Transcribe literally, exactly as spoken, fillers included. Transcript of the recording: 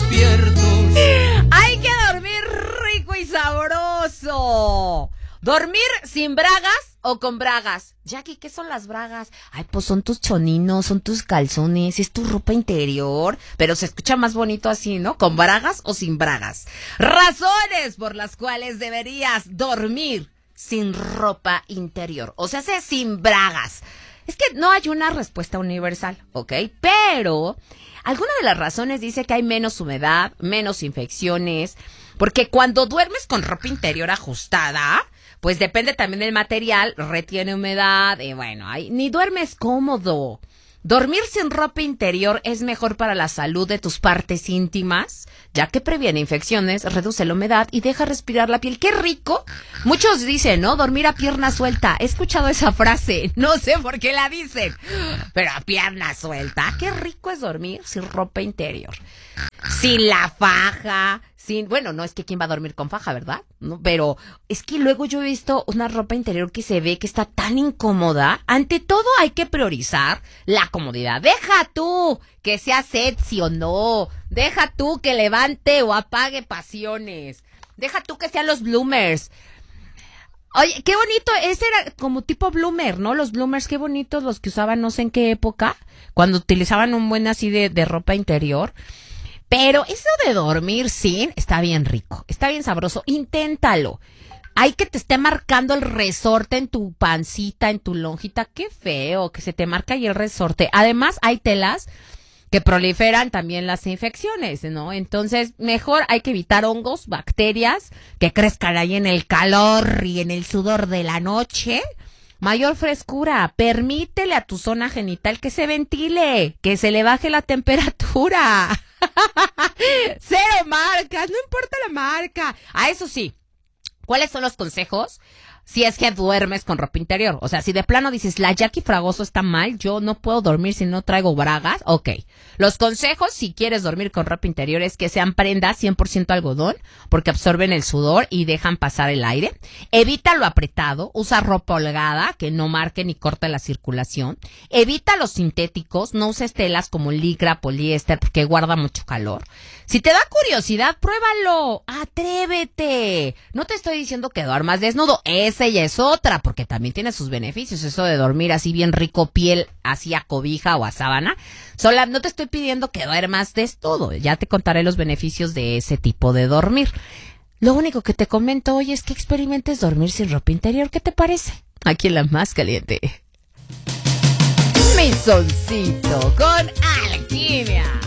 despiertos. Hay que dormir rico y sabroso. ¿Dormir sin bragas o con bragas? Jackie, ¿qué son las bragas? Ay, pues son tus choninos, son tus calzones, es tu ropa interior. Pero se escucha más bonito así, ¿no? ¿Con bragas o sin bragas? Razones por las cuales deberías dormir sin ropa interior. O sea, sé sin bragas. Es que no hay una respuesta universal, ¿ok? Pero alguna de las razones dice que hay menos humedad, menos infecciones, porque cuando duermes con ropa interior ajustada, pues depende también del material, retiene humedad, y bueno, ahí, ni duermes cómodo. Dormir sin ropa interior es mejor para la salud de tus partes íntimas, ya que previene infecciones, reduce la humedad y deja respirar la piel. ¡Qué rico! Muchos dicen, ¿no? Dormir a pierna suelta. He escuchado esa frase, no sé por qué la dicen, pero a pierna suelta. ¡Qué rico es dormir sin ropa interior! Sin la faja, sin... Bueno, no es que quién va a dormir con faja, ¿verdad? No, pero es que luego yo he visto una ropa interior que se ve que está tan incómoda. Ante todo hay que priorizar la comodidad. Deja tú que sea sexy o no. Deja tú que levante o apague pasiones. Deja tú que sean los bloomers. Oye, qué bonito, ese era como tipo bloomer, ¿no? Los bloomers, qué bonitos los que usaban no sé en qué época, cuando utilizaban un buen así de, de ropa interior. Pero eso de dormir sin, está bien rico, está bien sabroso, inténtalo. Hay que te esté marcando el resorte en tu pancita, en tu lonjita, qué feo que se te marca ahí el resorte. Además, hay telas que proliferan también las infecciones, ¿no? Entonces, mejor hay que evitar hongos, bacterias que crezcan ahí en el calor y en el sudor de la noche. Mayor frescura, permítele a tu zona genital que se ventile, que se le baje la temperatura. Cero marcas, no importa la marca. Ah, eso sí, ¿cuáles son los consejos? Si es que duermes con ropa interior. O sea, si de plano dices, la Jackie Fragoso está mal, yo no puedo dormir si no traigo bragas, ok. Los consejos, si quieres dormir con ropa interior, es que sean prendas cien por ciento algodón, porque absorben el sudor y dejan pasar el aire. Evita lo apretado, usa ropa holgada, que no marque ni corte la circulación. Evita los sintéticos, no uses telas como licra, poliéster, porque guarda mucho calor. Si te da curiosidad, pruébalo, atrévete. No te estoy diciendo que duermas desnudo, esa ya es otra, porque también tiene sus beneficios, eso de dormir así bien rico, piel así a cobija o a sábana. Sola, no te estoy pidiendo que duermas desnudo, ya te contaré los beneficios de ese tipo de dormir. Lo único que te comento hoy es que experimentes dormir sin ropa interior, ¿qué te parece? Aquí en La Más Caliente. Mi soncito con Alquimia.